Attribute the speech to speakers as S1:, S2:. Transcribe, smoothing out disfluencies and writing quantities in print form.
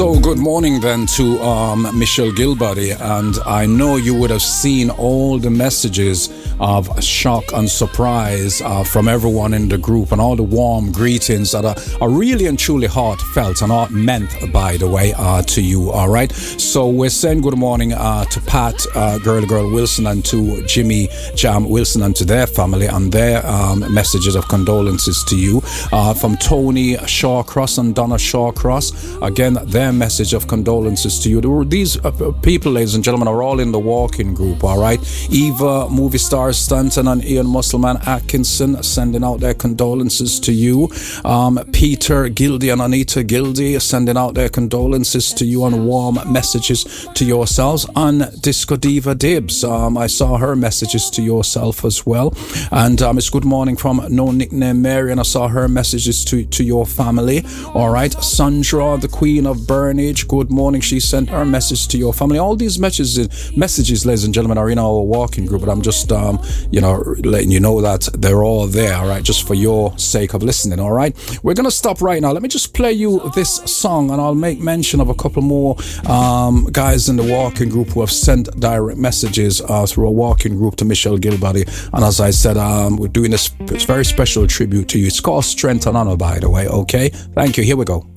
S1: So good morning then to Michelle Gilbody, and I know you would have seen all the messages of shock and surprise from everyone in the group, and all the warm greetings that are really and truly heartfelt and are meant, by the way, to you. All right, so we're saying good morning to Pat Girl Wilson and to Jimmy Jam Wilson and to their family, and their messages of condolences to you from Tony Shawcross and Donna Shawcross. Again, their message of condolences to you. These people, ladies and gentlemen, are all in the walking group. All right, Eva, movie stars Stanton and Ian Musselman Atkinson sending out their condolences to you. Peter Gildy and Anita Gildy sending out their condolences to you and warm messages to yourselves. And Disco Diva Dibs, I saw her messages to yourself as well. And it's good morning from No Nickname Mary, and I saw her messages to your family. All right, Sandra, the Queen of Burnage, good morning. She sent her message to your family. All these messages, ladies and gentlemen, are in our walking group, but I'm just letting you know that they're all there, all right, just for your sake of listening. All right, we're gonna stop right now. Let me just play you this song, and I'll make mention of a couple more guys in the walking group who have sent direct messages through a walking group to Michelle Gilbody. And as I said, we're doing this very special tribute to you. It's called Strength and Honor, by the way. Okay, thank you. Here we go.